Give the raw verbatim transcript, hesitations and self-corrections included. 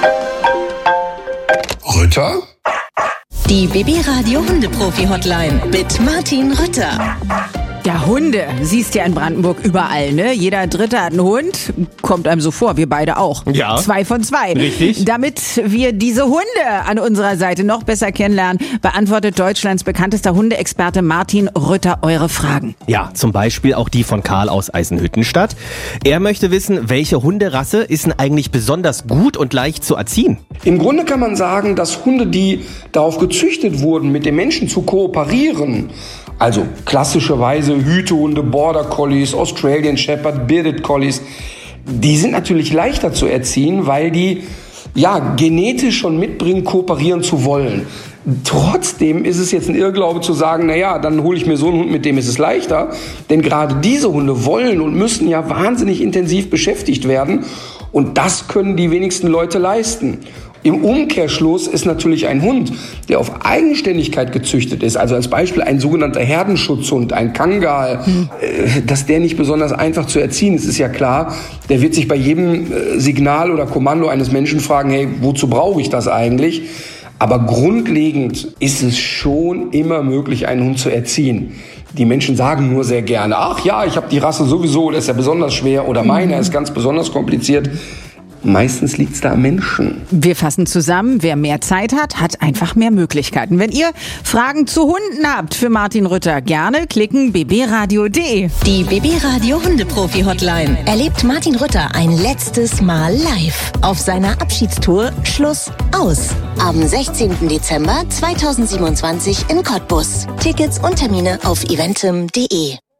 Rütter? Die B B-Radio Hundeprofi-Hotline mit Martin Rütter. Ja, Hunde, siehst du ja in Brandenburg überall, ne? Jeder Dritte hat einen Hund, kommt einem so vor, wir beide auch. Ja. Zwei von zwei. Richtig. Damit wir diese Hunde an unserer Seite noch besser kennenlernen, beantwortet Deutschlands bekanntester Hundeexperte Martin Rütter eure Fragen. Ja, zum Beispiel auch die von Karl aus Eisenhüttenstadt. Er möchte wissen, welche Hunderasse ist denn eigentlich besonders gut und leicht zu erziehen? Im Grunde kann man sagen, dass Hunde, die darauf gezüchtet wurden, mit den Menschen zu kooperieren, also klassischerweise Hütehunde, Border Collies, Australian Shepherd, Bearded Collies, die sind natürlich leichter zu erziehen, weil die ja genetisch schon mitbringen, kooperieren zu wollen. Trotzdem ist es jetzt ein Irrglaube zu sagen, naja, dann hole ich mir so einen Hund, mit dem ist es leichter. Denn gerade diese Hunde wollen und müssen ja wahnsinnig intensiv beschäftigt werden. Und das können die wenigsten Leute leisten. Im Umkehrschluss ist natürlich ein Hund, der auf Eigenständigkeit gezüchtet ist, also als Beispiel ein sogenannter Herdenschutzhund, ein Kangal, hm. äh, dass der nicht besonders einfach zu erziehen ist, ist ja klar. Der wird sich bei jedem äh, Signal oder Kommando eines Menschen fragen, hey, wozu brauche ich das eigentlich? Aber grundlegend ist es schon immer möglich, einen Hund zu erziehen. Die Menschen sagen nur sehr gerne, ach ja, ich habe die Rasse sowieso, der ist ja besonders schwer oder meiner ist ganz besonders kompliziert. Meistens liegt es da am Menschen. Wir fassen zusammen, wer mehr Zeit hat, hat einfach mehr Möglichkeiten. Wenn ihr Fragen zu Hunden habt für Martin Rütter, gerne klicken b b radio punkt d e. Die B B-Radio Hundeprofi-Hotline erlebt Martin Rütter ein letztes Mal live auf seiner Abschiedstour Schluss aus. Am sechzehnten Dezember zweitausendsiebenundzwanzig in Cottbus. Tickets und Termine auf eventim punkt d e.